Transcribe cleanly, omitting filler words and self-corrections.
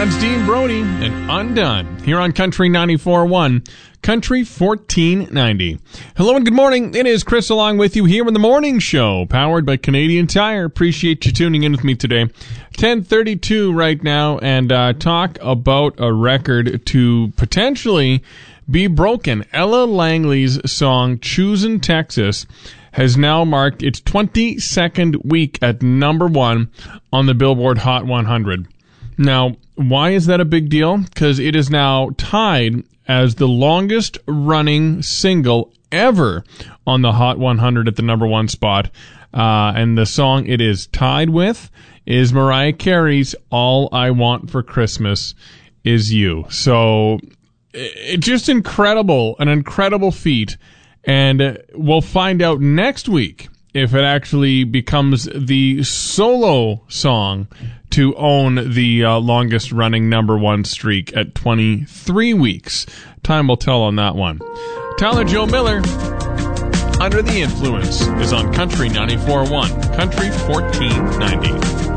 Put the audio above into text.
That's Dean Brody and Undone here on Country 94.1, Country 1490. Hello and good morning. It is Chris along with you here in the morning show, powered by Canadian Tire. Appreciate you tuning in with me today. 10:32 right now, and talk about a record to potentially be broken. Ella Langley's song "Choosin' Texas" has now marked its 22nd week at number one on the Billboard Hot 100. Now, why is that a big deal? Because it is now tied as the longest running single ever on the Hot 100 at the number one spot. And the song it is tied with is Mariah Carey's "All I Want for Christmas Is You." So, it's just incredible, an incredible feat. And we'll find out next week if it actually becomes the solo song to own the longest running number one streak at 23 weeks. Time will tell on that one. Tyler Joe Miller, "Under the Influence," is on Country 94.1, Country 1490.